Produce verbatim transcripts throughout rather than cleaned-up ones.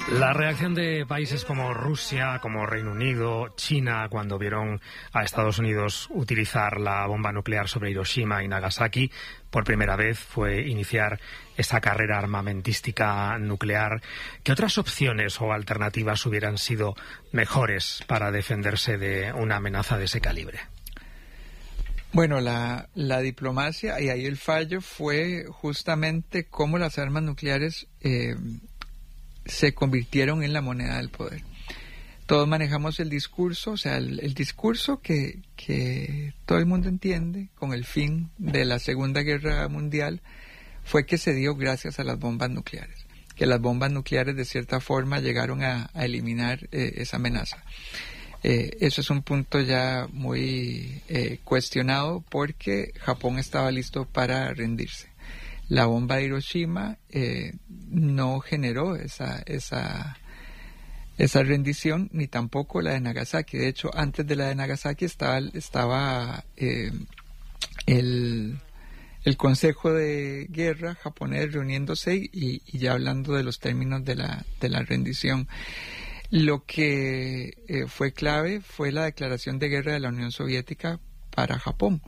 La reacción de países como Rusia, como Reino Unido, China, cuando vieron a Estados Unidos utilizar la bomba nuclear sobre Hiroshima y Nagasaki, por primera vez fue iniciar esa carrera armamentística nuclear. ¿Qué otras opciones o alternativas hubieran sido mejores para defenderse de una amenaza de ese calibre? Bueno, la, la diplomacia, y ahí el fallo fue justamente cómo las armas nucleares eh, se convirtieron en la moneda del poder. Todos manejamos el discurso, o sea, el, el discurso que, que todo el mundo entiende con el fin de la Segunda Guerra Mundial fue que se dio gracias a las bombas nucleares, que las bombas nucleares de cierta forma llegaron a, a eliminar eh, esa amenaza. Eh, eso es un punto ya muy eh, cuestionado porque Japón estaba listo para rendirse. La bomba de Hiroshima eh, no generó esa, esa, esa rendición, ni tampoco la de Nagasaki. De hecho, antes de la de Nagasaki estaba, estaba eh, el, el Consejo de Guerra japonés reuniéndose y, y ya hablando de los términos de la, de la rendición. Lo que eh, fue clave fue la declaración de guerra de la Unión Soviética para Japón.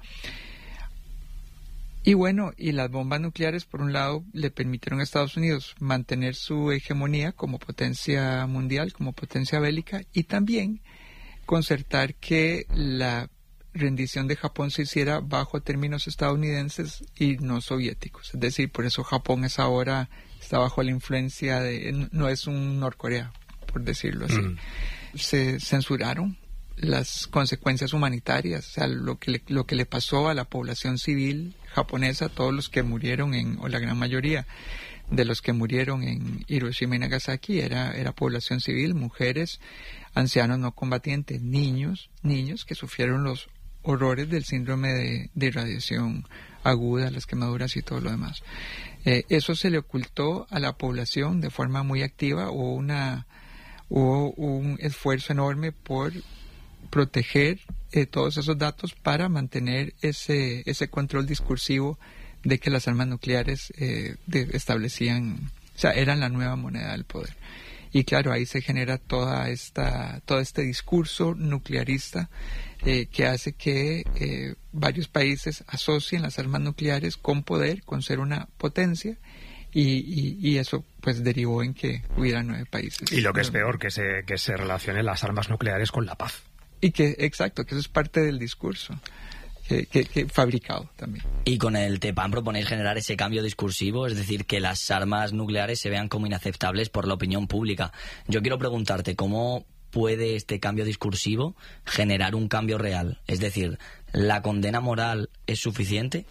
Y bueno, y las bombas nucleares, por un lado, le permitieron a Estados Unidos mantener su hegemonía como potencia mundial, como potencia bélica, y también concertar que la rendición de Japón se hiciera bajo términos estadounidenses y no soviéticos. Es decir, por eso Japón es ahora, está bajo la influencia de, no es un Norcorea, por decirlo así. Mm. Se censuraron las consecuencias humanitarias, o sea, lo que le, lo que le pasó a la población civil japonesa, todos los que murieron en, o la gran mayoría de los que murieron en Hiroshima y Nagasaki era, era población civil, mujeres, ancianos no combatientes, niños, niños que sufrieron los horrores del síndrome de, de irradiación aguda, las quemaduras y todo lo demás. Eh, eso se le ocultó a la población de forma muy activa, hubo una hubo un esfuerzo enorme por proteger eh, todos esos datos para mantener ese ese control discursivo de que las armas nucleares eh, de, establecían, o sea, eran la nueva moneda del poder. Y claro, ahí se genera toda esta todo este discurso nuclearista eh, que hace que eh, varios países asocien las armas nucleares con poder, con ser una potencia. Y, y, y eso pues derivó en que hubiera nueve países. Y lo que es peor, que se, que se relacionen las armas nucleares con la paz. Y que, exacto, que eso es parte del discurso, que, que, que fabricado también. Y con el TEPAN proponéis generar ese cambio discursivo, es decir, que las armas nucleares se vean como inaceptables por la opinión pública. Yo quiero preguntarte, ¿cómo puede este cambio discursivo generar un cambio real? Es decir, ¿la condena moral es suficiente?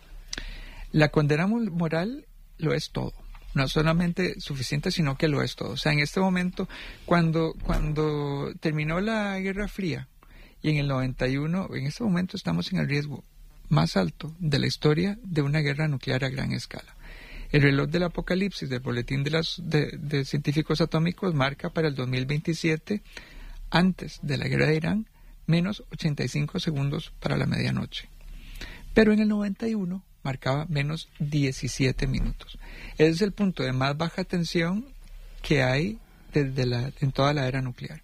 La condena moral lo es todo. No solamente suficiente, sino que lo es todo. O sea, en este momento, cuando, cuando terminó la Guerra Fría y en el noventa y uno, en este momento estamos en el riesgo más alto de la historia de una guerra nuclear a gran escala. El reloj del apocalipsis del Boletín de, las, de, de Científicos Atómicos marca para el dos mil veintisiete, antes de la guerra de Irán, menos ochenta y cinco segundos para la medianoche. Pero en el noventa y uno marcaba menos diecisiete minutos. Ese es el punto de más baja tensión que hay desde la, en toda la era nuclear,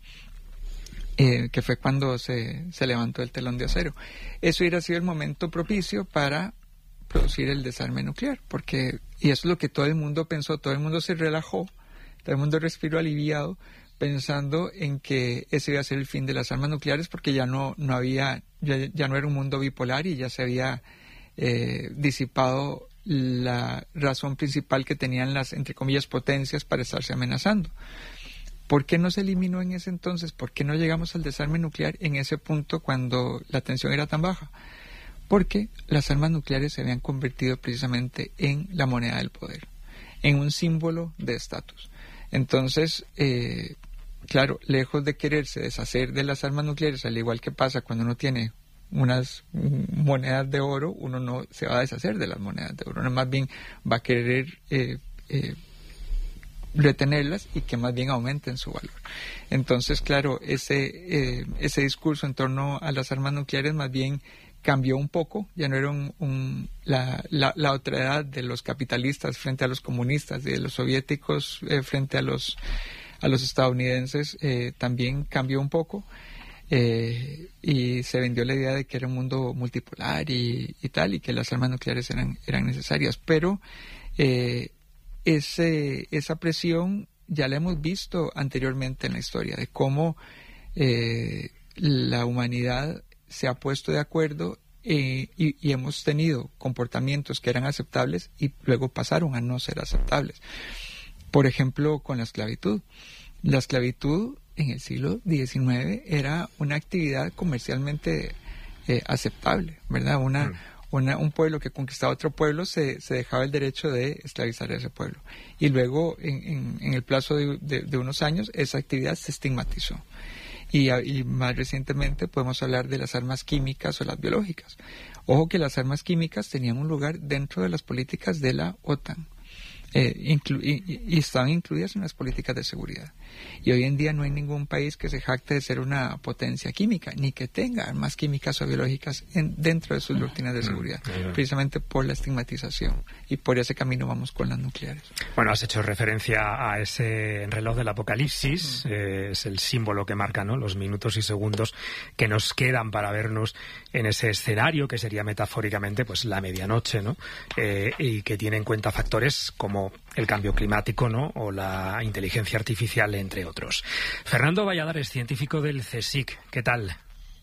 eh, que fue cuando se, se levantó el telón de acero. Eso hubiera sido el momento propicio para producir el desarme nuclear, porque, y eso es lo que todo el mundo pensó, todo el mundo se relajó, todo el mundo respiró aliviado, pensando en que ese iba a ser el fin de las armas nucleares, porque ya no, no había, ya, ya no era un mundo bipolar y ya se había Eh, disipado la razón principal que tenían las, entre comillas, potencias para estarse amenazando. ¿Por qué no se eliminó en ese entonces? ¿Por qué no llegamos al desarme nuclear en ese punto cuando la tensión era tan baja? Porque las armas nucleares se habían convertido precisamente en la moneda del poder, en un símbolo de estatus. Entonces, eh, claro, lejos de quererse deshacer de las armas nucleares, al igual que pasa cuando uno tiene unas monedas de oro, uno no se va a deshacer de las monedas de oro, uno más bien va a querer eh, eh, retenerlas y que más bien aumenten su valor. Entonces, claro, ese eh, ese discurso en torno a las armas nucleares más bien cambió un poco, ya no era un, un, la, la, la otra edad de los capitalistas frente a los comunistas, de los soviéticos eh, frente a los a los estadounidenses eh, también cambió un poco. Eh, y se vendió la idea de que era un mundo multipolar y, y tal, y que las armas nucleares eran, eran necesarias, pero eh, ese, esa presión ya la hemos visto anteriormente en la historia, de cómo eh, la humanidad se ha puesto de acuerdo eh, y, y hemos tenido comportamientos que eran aceptables y luego pasaron a no ser aceptables. Por ejemplo, con la esclavitud. La esclavitud en el siglo diecinueve era una actividad comercialmente eh, aceptable, ¿verdad? Una, mm. una, un pueblo que conquistaba otro pueblo se, se dejaba el derecho de esclavizar a ese pueblo. Y luego, en, en, en el plazo de, de, de unos años, esa actividad se estigmatizó. Y, y más recientemente podemos hablar de las armas químicas o las biológicas. Ojo que las armas químicas tenían un lugar dentro de las políticas de la OTAN. Eh, inclu- y, y estaban incluidas en las políticas de seguridad. Y hoy en día no hay ningún país que se jacte de ser una potencia química, ni que tenga armas químicas o biológicas en, dentro de sus rutinas de seguridad, mm, precisamente por la estigmatización. Y por ese camino vamos con las nucleares. Bueno, has hecho referencia a ese reloj del apocalipsis, mm. eh, es el símbolo que marca, ¿no?, los minutos y segundos que nos quedan para vernos en ese escenario que sería metafóricamente pues la medianoche, ¿no? Eh, y que tiene en cuenta factores como el cambio climático, ¿no?, o la inteligencia artificial, entre otros. Fernando Valladares, científico del CSIC, ¿qué tal?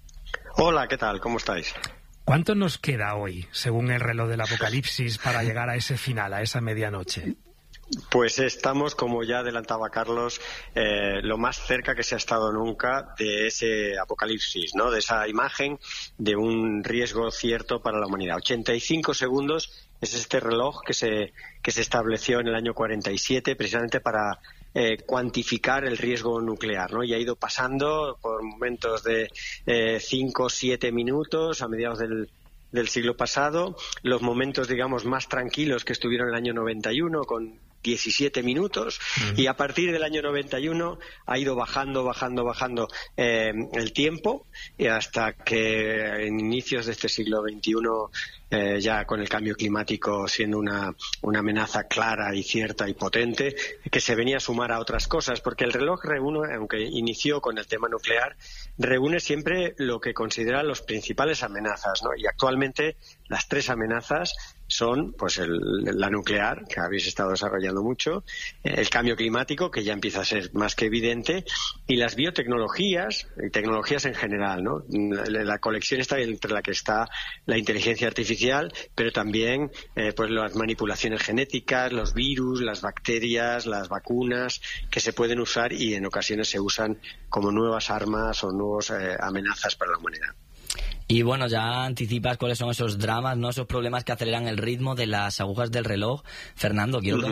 Hola, ¿qué tal? ¿Cómo estáis? ¿Cuánto nos queda hoy, según el reloj del apocalipsis, para llegar a ese final, a esa medianoche? Pues estamos, como ya adelantaba Carlos, eh, lo más cerca que se ha estado nunca de ese apocalipsis, ¿no?, de esa imagen de un riesgo cierto para la humanidad. ochenta y cinco segundos es este reloj que se, que se estableció en el año cuarenta y siete precisamente para eh, cuantificar el riesgo nuclear, ¿no? Y ha ido pasando por momentos de cinco o siete minutos a mediados del del siglo pasado, los momentos, digamos, más tranquilos que estuvieron en el año noventa y uno con diecisiete minutos, uh-huh. y a partir del año noventa y uno ha ido bajando, bajando, bajando eh, el tiempo, y hasta que en inicios de este siglo veintiuno, eh, ya con el cambio climático siendo una, una amenaza clara y cierta y potente, que se venía a sumar a otras cosas, porque el reloj reúne, aunque inició con el tema nuclear, reúne siempre lo que considera las principales amenazas, ¿no? Y actualmente las tres amenazas son pues el, la nuclear, que habéis estado desarrollando mucho, el cambio climático, que ya empieza a ser más que evidente, y las biotecnologías, y tecnologías en general, ¿no? La, la colección está entre la que está la inteligencia artificial, pero también eh, pues las manipulaciones genéticas, los virus, las bacterias, las vacunas, que se pueden usar y en ocasiones se usan como nuevas armas o nuevas eh, amenazas para la humanidad. Y bueno, ya anticipas cuáles son esos dramas, ¿no?, esos problemas que aceleran el ritmo de las agujas del reloj. Fernando, quiero